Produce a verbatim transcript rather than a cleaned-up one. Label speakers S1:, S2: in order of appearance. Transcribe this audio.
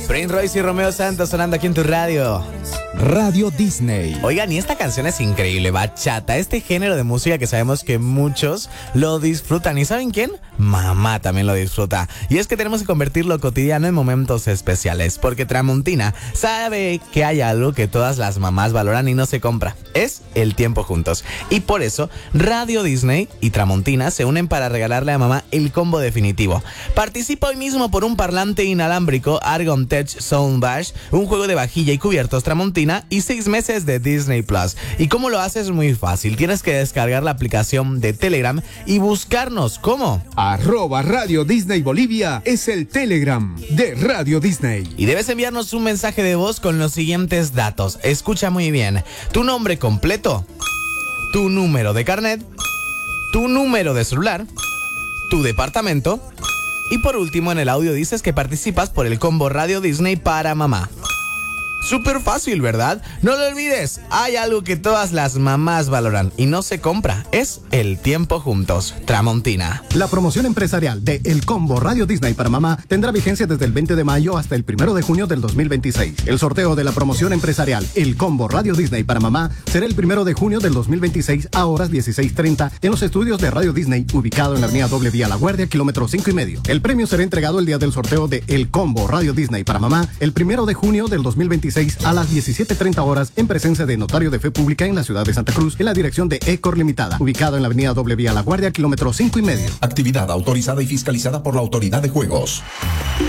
S1: Prince Royce y Romeo Santos sonando aquí en tu radio.
S2: Radio Disney.
S1: Oigan, y esta canción es increíble, bachata, este género de música que sabemos que muchos lo disfrutan. ¿Y saben quién? Mamá también lo disfruta. Y es que tenemos que convertir lo cotidiano en momentos especiales, porque Tramontina sabe que hay algo que todas las mamás valoran y no se compra. Es el tiempo juntos. Y por eso, Radio Disney y Tramontina se unen para regalarle a mamá el combo definitivo. Participa hoy mismo por un parlante inalámbrico Argon Tech Soundbash, un juego de vajilla y cubiertos Tramontina y seis meses de Disney Plus. ¿Y cómo lo haces? Muy fácil. Tienes que descargar la aplicación de Telegram y buscarnos. ¿Cómo?
S2: Arroba Radio Disney Bolivia es el Telegram de Radio Disney.
S1: Y debes enviarnos un mensaje de voz con los siguientes datos. Escucha muy bien. Tu nombre completo, tu número de carnet, tu número de celular, tu departamento y por último en el audio dices que participas por el combo Radio Disney para mamá. Súper fácil, ¿verdad? No lo olvides, hay algo que todas las mamás valoran y no se compra, es el tiempo juntos. Tramontina.
S3: La promoción empresarial de El Combo Radio Disney para mamá tendrá vigencia desde el veinte de mayo hasta el primero de junio del dos mil veintiséis. El sorteo de la promoción empresarial El Combo Radio Disney para mamá será el primero de junio del dos mil veintiséis a horas dieciséis treinta en los estudios de Radio Disney, ubicado en la avenida Doble Vía La Guardia, kilómetro cinco y medio. El premio será entregado el día del sorteo de El Combo Radio Disney para mamá el primero de junio del dos mil veintiséis a las diecisiete treinta horas en presencia de Notario de Fe Pública en la ciudad de Santa Cruz, en la dirección de Ecor Limitada, ubicado en la avenida Doble Vía La Guardia, kilómetro cinco y medio.
S4: Actividad autorizada y fiscalizada por la Autoridad de Juegos.